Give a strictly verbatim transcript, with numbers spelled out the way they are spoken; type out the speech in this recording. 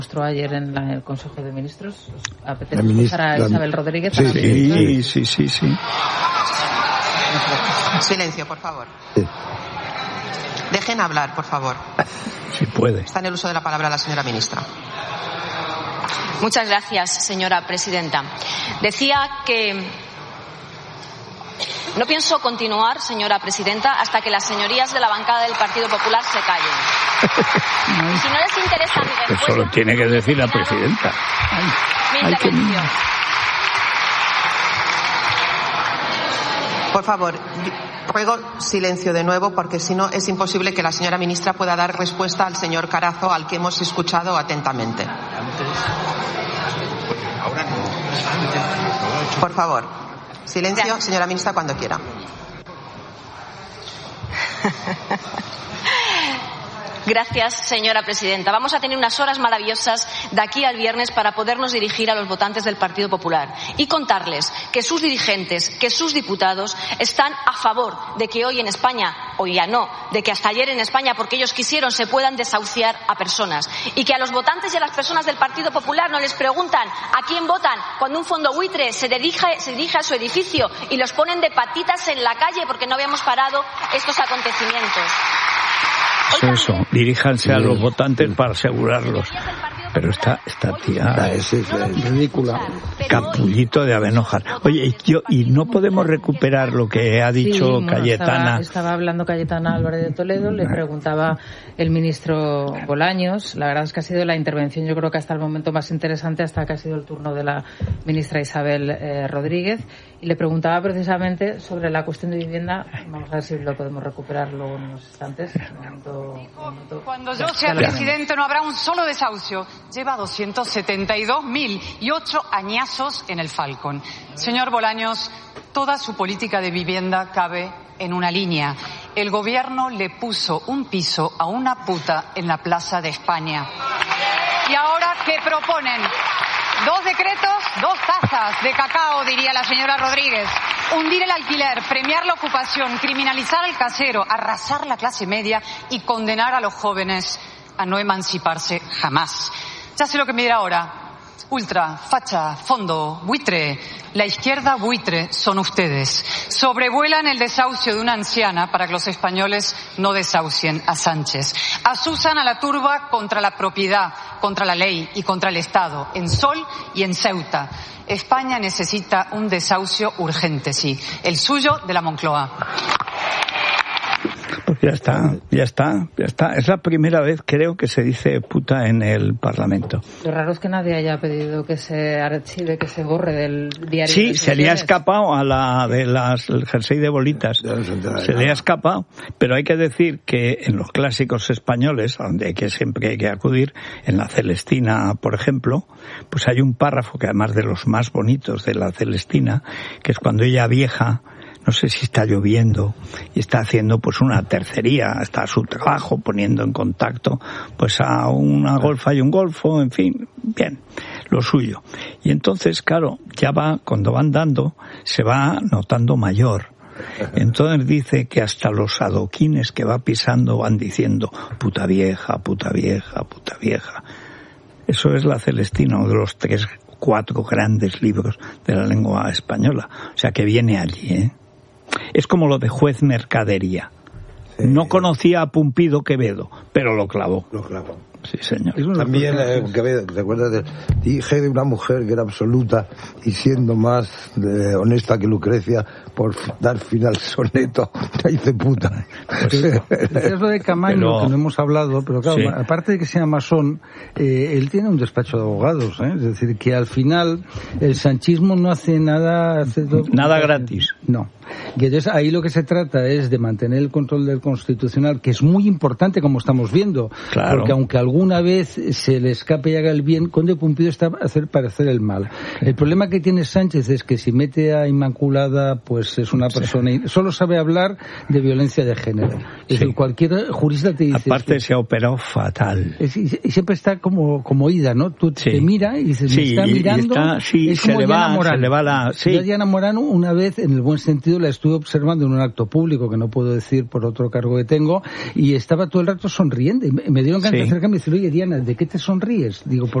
mostró ayer en la, el Consejo de Ministros. ¿Os apetece escuchar a Isabel Rodríguez? Sí, sí, sí, sí, sí. Silencio, por favor. Sí. Dejen hablar, por favor. Si puede. Está en el uso de la palabra la señora ministra. Muchas gracias, señora presidenta. Decía que no pienso continuar, señora presidenta, hasta que las señorías de la bancada del Partido Popular se callen. Y si no les interesa mi respuesta... Eso lo tiene que decir la presidenta. Ay, mi ay, intervención. Por favor, ruego silencio de nuevo, porque si no es imposible que la señora ministra pueda dar respuesta al señor Carazo, al que hemos escuchado atentamente. Por favor, silencio, Gracias. Señora ministra, cuando quiera. Gracias, señora presidenta. Vamos a tener unas horas maravillosas de aquí al viernes para podernos dirigir a los votantes del Partido Popular y contarles que sus dirigentes, que sus diputados están a favor de que hoy en España, o ya no, de que hasta ayer en España, porque ellos quisieron, se puedan desahuciar a personas. Y que a los votantes y a las personas del Partido Popular no les preguntan a quién votan cuando un fondo buitre se dirige, se dirige a su edificio y los ponen de patitas en la calle porque no habíamos parado estos acontecimientos. Eso, diríjanse a los votantes para asegurarlos. Pero esta, esta tía es, es ridícula. Capullito de Avenojar. Oye, yo, ¿y no podemos recuperar lo que ha dicho sí, Cayetana? Estaba, estaba hablando Cayetana Álvarez de Toledo, le preguntaba el ministro Bolaños. La verdad es que ha sido la intervención, yo creo que hasta el momento más interesante, hasta que ha sido el turno de la ministra Isabel eh, Rodríguez. Y le preguntaba precisamente sobre la cuestión de vivienda. Vamos a ver si lo podemos recuperar luego en unos instantes. Un momento, un momento. Cuando yo sea presidente no habrá un solo desahucio. Lleva doscientos setenta y dos mil y ocho añazos en el Falcon. Señor Bolaños, toda su política de vivienda cabe en una línea. El gobierno le puso un piso a una puta en la Plaza de España. ¿Y ahora qué proponen? Dos decretos, dos tazas de cacao, diría la señora Rodríguez. Hundir el alquiler, premiar la ocupación, criminalizar al casero, arrasar la clase media y condenar a los jóvenes a no emanciparse jamás. Ya sé lo que me dirá ahora. Ultra, facha, fondo, buitre. La izquierda buitre son ustedes. Sobrevuelan el desahucio de una anciana para que los españoles no desahucien a Sánchez. Asusan a la turba contra la propiedad, contra la ley y contra el Estado, en Sol y en Ceuta. España necesita un desahucio urgente, sí. El suyo de la Moncloa. Pues ya está, ya está, ya está. Es la primera vez, creo, que se dice puta en el Parlamento. Lo raro es que nadie haya pedido que se archive, que se borre del diario. Sí, se le ha escapado a la de las el jersey de bolitas. Se le ha escapado, pero hay que decir que en los clásicos españoles, a donde hay que siempre hay que acudir, en la Celestina, por ejemplo, pues hay un párrafo que además de los más bonitos de la Celestina, que es cuando ella vieja, no sé si está lloviendo y está haciendo pues una tercería, está a su trabajo poniendo en contacto pues a una golfa y un golfo, en fin, bien, lo suyo. Y entonces, claro, ya va, cuando va andando, se va notando mayor. Entonces dice que hasta los adoquines que va pisando van diciendo puta vieja, puta vieja, puta vieja. Eso es la Celestina, uno de los tres, cuatro grandes libros de la lengua española. O sea que viene allí, ¿eh? Es como lo de juez mercadería. Sí. No conocía a Pumpido Quevedo, pero lo clavó. Lo clavó. Sí, señor. También, eh, Quevedo, ¿te acuerdas? De, dije de una mujer que era absoluta y siendo más de, honesta que Lucrecia, por dar fin al soneto, la hice puta. Pues, es lo de Camaño, pero, que no hemos hablado, pero claro, sí. Aparte de que sea masón, eh, él tiene un despacho de abogados, ¿eh? Es decir, que al final el sanchismo no hace nada... Hace do... Nada gratis. No. Y entonces ahí lo que se trata es de mantener el control del Constitucional, que es muy importante, como estamos viendo, claro. Porque aunque alguna vez se le escape y haga el bien, Conde Pumpido está a hacer parecer el mal. El problema que tiene Sánchez es que si mete a Inmaculada, pues es una persona, sí. Solo sabe hablar de violencia de género. Es decir, sí. Cualquier jurista te dice... Aparte que, se ha operado fatal. Es, y siempre está como, como oída, ¿no? Tú sí. Te mira y dices, sí, me está y, mirando. Y está, sí, es se como le Diana va, Morano. Se le va la... Sí. Yo a Diana Morano una vez, en el buen sentido, la estuve observando en un acto público, que no puedo decir por otro cargo que tengo, y estaba todo el rato sonriendo. Y me dieron ganas sí. de acercarme y decir, oye, Diana, ¿de qué te sonríes? Digo,